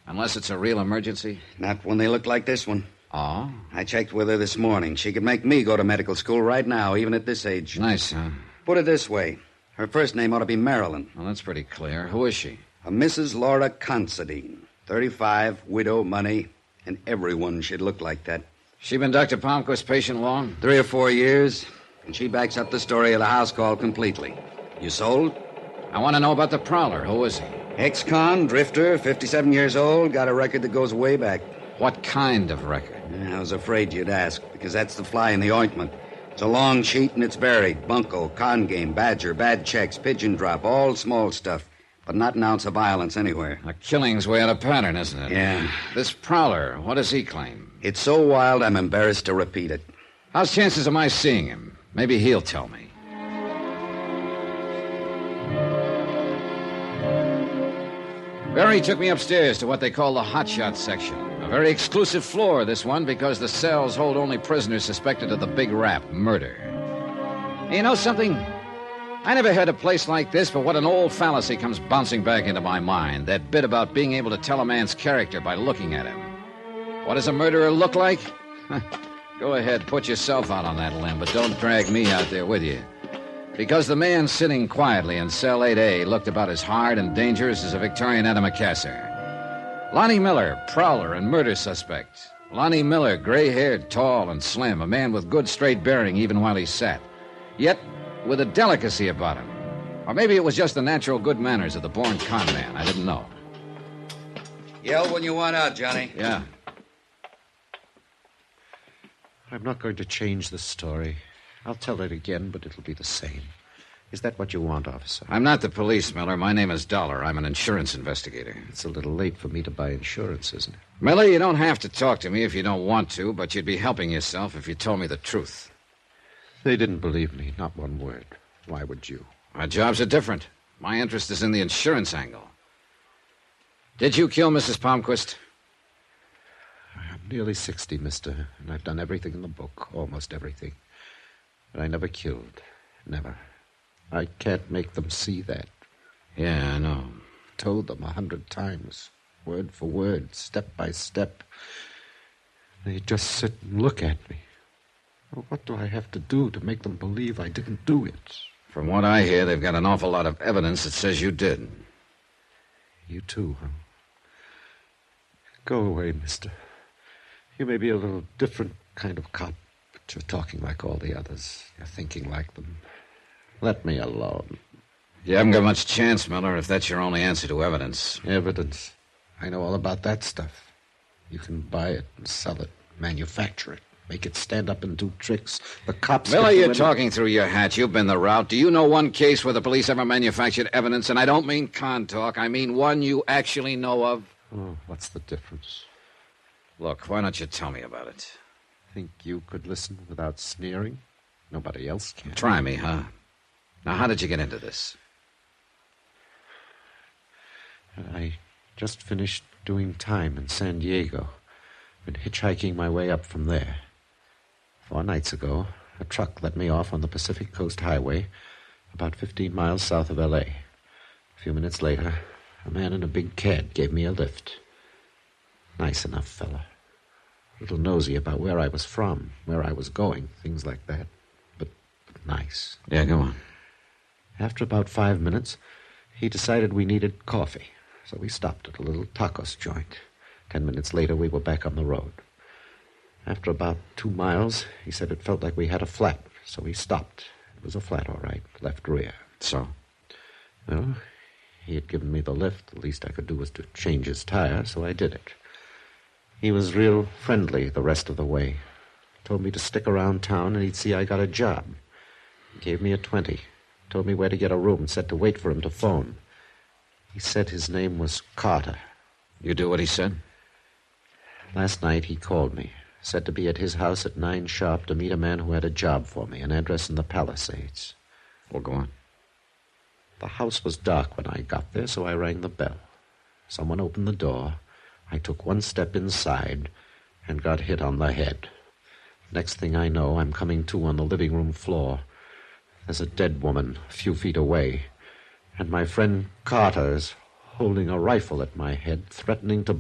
Unless it's a real emergency? Not when they look like this one. Oh? I checked with her this morning. She could make me go to medical school right now, even at this age. Nice, huh? Put it this way. Her first name ought to be Marilyn. Well, that's pretty clear. Who is she? A Mrs. Laura Considine. 35, widow, money, and everyone should look like that. She been Dr. Palmquist's patient long? 3 or 4 years, and she backs up the story of the house call completely. You sold? I want to know about the Prowler. Who is he? Ex-con, drifter, 57 years old, got a record that goes way back. What kind of record? I was afraid you'd ask, because that's the fly in the ointment. It's a long sheet and it's buried. Bunco, con game, badger, bad checks, pigeon drop, all small stuff. But not an ounce of violence anywhere. A killing's way out of pattern, isn't it? Yeah. This Prowler, what does he claim? It's so wild I'm embarrassed to repeat it. How's chances of my seeing him? Maybe he'll tell me. Barry took me upstairs to what they call the hotshot section. A very exclusive floor, this one, because the cells hold only prisoners suspected of the big rap, murder. And you know something? I never heard a place like this, but what an old fallacy comes bouncing back into my mind. That bit about being able to tell a man's character by looking at him. What does a murderer look like? Go ahead, put yourself out on that limb, but don't drag me out there with you. Because the man sitting quietly in cell 8A looked about as hard and dangerous as a Victorian antimacassar. Lonnie Miller, prowler and murder suspect. Lonnie Miller, gray-haired, tall and slim, a man with good straight bearing even while he sat. Yet with a delicacy about him. Or maybe it was just the natural good manners of the born con man. I didn't know. Yell when you want out, Johnny. Yeah. I'm not going to change the story. I'll tell it again, but it'll be the same. Is that what you want, officer? I'm not the police, Miller. My name is Dollar. I'm an insurance investigator. It's a little late for me to buy insurance, isn't it? Miller, you don't have to talk to me if you don't want to, but you'd be helping yourself if you told me the truth. They didn't believe me, not one word. Why would you? Our jobs are different. My interest is in the insurance angle. Did you kill Mrs. Palmquist? I'm nearly 60, mister, and I've done everything in the book, almost everything. But I never killed. Never. I can't make them see that. Yeah, I know. Told them 100 times, word for word, step by step. They just sit and look at me. Well, what do I have to do to make them believe I didn't do it? From what I hear, they've got an awful lot of evidence that says you did. You too, huh? Go away, mister. You may be a little different kind of cop, but you're talking like all the others. You're thinking like them. Let me alone. You haven't got much chance, Miller, if that's your only answer to evidence. Evidence. I know all about that stuff. You can buy it and sell it, manufacture it, make it stand up and do tricks. The cops... Miller, you're talking through your hat. You've been the route. Do you know one case where the police ever manufactured evidence? And I don't mean con talk. I mean one you actually know of. Oh, what's the difference? Look, why don't you tell me about it? Think you could listen without sneering? Nobody else can. Try me, huh? Now, how did you get into this? I just finished doing time in San Diego. Been hitchhiking my way up from there. 4 nights ago, a truck let me off on the Pacific Coast Highway, about 15 miles south of L.A. A few minutes later, a man in a big cab gave me a lift. Nice enough fella. A little nosy about where I was from, where I was going, things like that. But nice. Yeah, go on. After about 5 minutes, he decided we needed coffee, so we stopped at a little tacos joint. 10 minutes later, we were back on the road. After about 2 miles, he said it felt like we had a flat, so we stopped. It was a flat, all right, left rear. So? Well, he had given me the lift. The least I could do was to change his tire, so I did it. He was real friendly the rest of the way. Told me to stick around town and he'd see I got a job. He gave me a 20. Told me where to get a room and said to wait for him to phone. He said his name was Carter. You do what he said? Last night he called me. Said to be at his house at 9 sharp to meet a man who had a job for me, an address in the Palisades. Well, go on. The house was dark when I got there, so I rang the bell. Someone opened the door. I took 1 step inside and got hit on the head. Next thing I know, I'm coming to on the living room floor. There's a dead woman a few feet away, and my friend Carter is holding a rifle at my head, threatening to